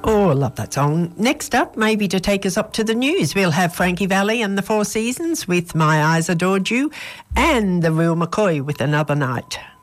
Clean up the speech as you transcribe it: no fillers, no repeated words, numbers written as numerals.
Oh, I love that song. Next up, maybe to take us up to the news, we'll have Frankie Valli and the Four Seasons with My Eyes Adored You and the Real McCoy with Another Night.